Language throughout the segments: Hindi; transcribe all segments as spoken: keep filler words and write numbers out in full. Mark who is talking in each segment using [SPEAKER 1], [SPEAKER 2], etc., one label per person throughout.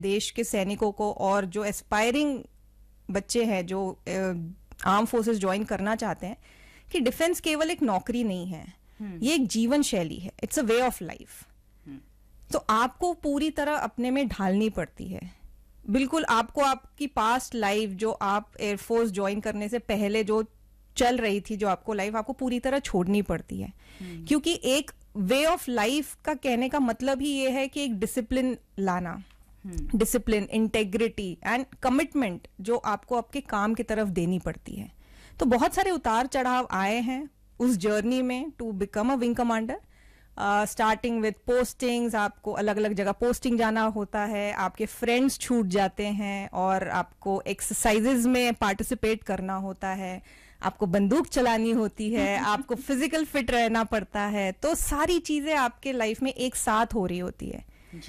[SPEAKER 1] देश के सैनिकों को और जो एस्पायरिंग बच्चे हैं जो आर्म फोर्सेस ज्वाइन करना चाहते हैं कि डिफेंस केवल एक नौकरी नहीं है, ये एक जीवन शैली है, it's a way of life. तो आपको पूरी तरह अपने में ढालनी पड़ती है। बिल्कुल आपको आपकी पास्ट लाइफ जो आप एयरफोर्स ज्वाइन करने से पहले जो चल रही थी, जो आपको लाइफ आपको पूरी तरह छोड़नी पड़ती है, क्योंकि एक वे ऑफ लाइफ का कहने का मतलब ही ये है कि एक डिसिप्लिन लाना, डिसिप्लिन, इंटेग्रिटी एंड कमिटमेंट जो आपको आपके काम की तरफ देनी पड़ती है। तो बहुत सारे उतार चढ़ाव आए हैं उस जर्नी में to become a wing commander. Starting with postings, आपको अलग अलग जगह पोस्टिंग जाना होता है, आपके फ्रेंड्स छूट जाते हैं और आपको एक्सरसाइजेज में पार्टिसिपेट करना होता है, आपको बंदूक चलानी होती है, आपको फिजिकल फिट रहना पड़ता है। तो सारी चीजें आपके लाइफ में एक साथ हो रही होती है।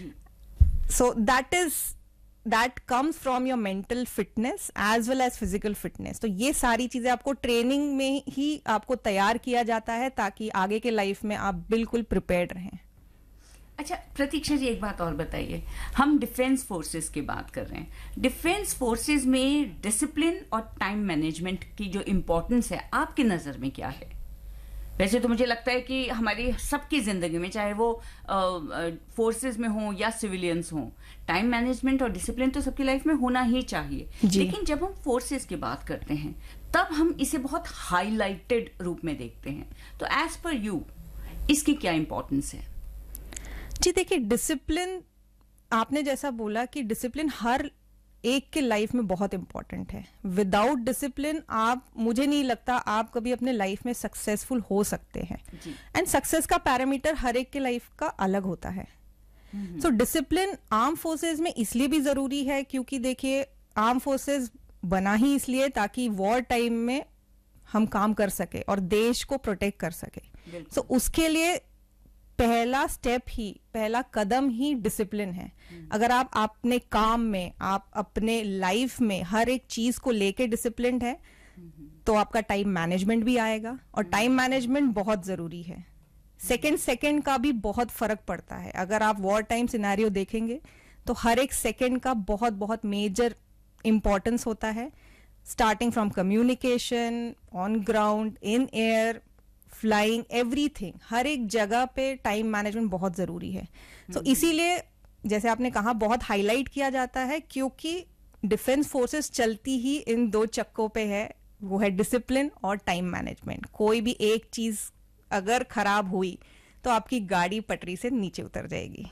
[SPEAKER 1] So that is that comes from your mental fitness as well as physical fitness. तो ये सारी चीजें आपको ट्रेनिंग में ही आपको तैयार किया जाता है ताकि आगे के लाइफ में आप बिल्कुल प्रिपेयर्ड रहें।
[SPEAKER 2] अच्छा प्रतीक्षा जी, एक बात और बताइए, हम डिफेंस फोर्सेस की बात कर रहे हैं, डिफेंस फोर्सेस में डिसिप्लिन और टाइम मैनेजमेंट की जो इम्पोर्टेंस है आपकी नजर में क्या है? वैसे तो मुझे लगता है कि हमारी सबकी जिंदगी में, चाहे वो फोर्सेस में हो या सिविलियंस हो, टाइम मैनेजमेंट और डिसिप्लिन तो सबकी लाइफ में होना ही चाहिए। लेकिन जब हम फोर्सेस की बात करते हैं तब हम इसे बहुत हाईलाइटेड रूप में देखते हैं। तो एज पर यू इसकी क्या इंपॉर्टेंस है?
[SPEAKER 1] जी देखिए, डिसिप्लिन, आपने जैसा बोला कि डिसिप्लिन हर एक के लाइफ में बहुत इंपॉर्टेंट है। विदाउट डिसिप्लिन आप, मुझे नहीं लगता आप कभी अपने लाइफ में सक्सेसफुल हो सकते हैं। एंड सक्सेस का पैरामीटर हर एक के लाइफ का अलग होता है। सो डिसिप्लिन आर्म फोर्सेस में इसलिए भी जरूरी है क्योंकि देखिए, आर्म फोर्सेस बना ही इसलिए ताकि वॉर टाइम में हम काम कर सके और देश को प्रोटेक्ट कर सके। सो so, उसके लिए पहला स्टेप ही, पहला कदम ही डिसिप्लिन है। अगर आप अपने काम में, आप अपने लाइफ में हर एक चीज को लेके डिसिप्लिन्ड है तो आपका टाइम मैनेजमेंट भी आएगा, और टाइम मैनेजमेंट बहुत जरूरी है। सेकंड सेकंड का भी बहुत फर्क पड़ता है। अगर आप वॉर टाइम सिनेरियो देखेंगे तो हर एक सेकंड का बहुत बहुत मेजर इंपॉर्टेंस होता है, starting from communication, on ground, in air, flying, everything, हर एक जगह पे टाइम मैनेजमेंट बहुत जरूरी है। तो so, इसीलिए जैसे आपने कहा बहुत हाईलाइट किया जाता है क्योंकि डिफेंस फोर्सेस चलती ही इन दो चक्कों पे है, वो है डिसिप्लिन और टाइम मैनेजमेंट। कोई भी एक चीज अगर खराब हुई तो आपकी गाड़ी पटरी से नीचे उतर जाएगी।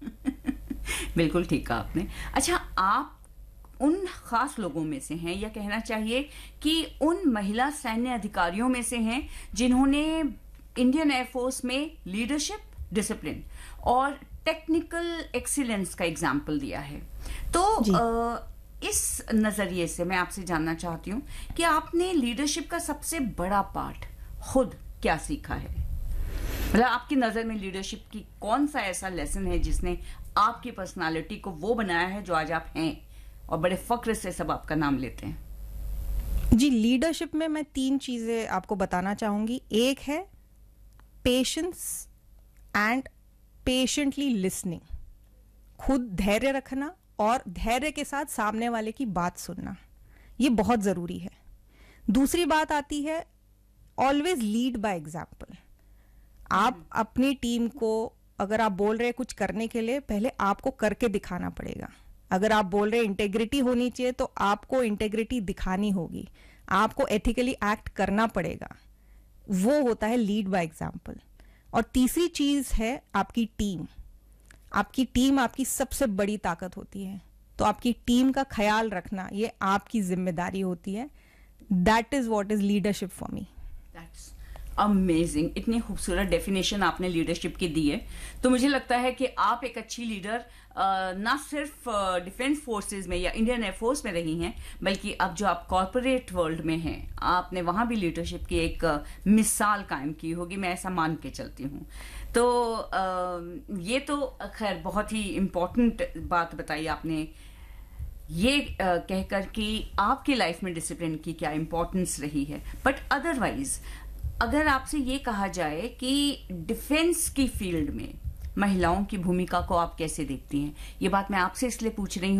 [SPEAKER 2] बिल्कुल ठीक कहा आपने। अच्छा, आप उन खास लोगों में से हैं, या कहना चाहिए कि उन महिला सैन्य अधिकारियों में से हैं जिन्होंने इंडियन एयरफोर्स में लीडरशिप, डिसिप्लिन और टेक्निकल एक्सीलेंस का एग्जाम्पल दिया है। तो आ, इस नजरिए से मैं आपसे जानना चाहती हूँ कि आपने लीडरशिप का सबसे बड़ा पार्ट खुद क्या सीखा है? मतलब आपकी नजर में लीडरशिप की कौन सा ऐसा लेसन है जिसने आपकी पर्सनालिटी को वो बनाया है जो आज आप हैं और बड़े फक्र से सब आपका नाम लेते हैं?
[SPEAKER 1] जी, लीडरशिप में मैं तीन चीजें आपको बताना चाहूंगी। एक है पेशेंस एंड पेशेंटली लिसनिंग, खुद धैर्य रखना और धैर्य के साथ सामने वाले की बात सुनना, ये बहुत जरूरी है। दूसरी बात आती है ऑलवेज लीड बाय एग्जाम्पल। आप अपनी टीम को, अगर आप बोल रहे हैं कुछ करने के लिए, पहले आपको करके दिखाना पड़ेगा। अगर आप बोल रहे हैं इंटेग्रिटी होनी चाहिए तो आपको इंटेग्रिटी दिखानी होगी, आपको एथिकली एक्ट करना पड़ेगा। वो होता है लीड बाय एग्जाम्पल। और तीसरी चीज है आपकी टीम। आपकी टीम आपकी सबसे बड़ी ताकत होती है, तो आपकी टीम का ख्याल रखना ये आपकी जिम्मेदारी होती है। That is what is leadership for me.
[SPEAKER 2] That's amazing. इतनी खूबसूरत डेफिनेशन आपने लीडरशिप की दी है। तो मुझे लगता है कि आप एक अच्छी लीडर ना सिर्फ डिफेंस फोर्सेस में या इंडियन एयरफोर्स में रही हैं, बल्कि अब जो आप कॉर्पोरेट वर्ल्ड में हैं, आपने वहां भी लीडरशिप की एक मिसाल कायम की होगी, मैं ऐसा मान के चलती हूँ। तो ये तो खैर बहुत ही इम्पोर्टेंट बात बताई आपने, ये कहकर कि आपकी लाइफ में डिसिप्लिन की क्या इंपॉर्टेंस रही है। बट अदरवाइज अगर आपसे ये कहा जाए कि डिफेंस की फील्ड में महिलाओं की भूमिका को आप कैसे देखती हैं? ये बात मैं आपसे इसलिए पूछ रही हूँ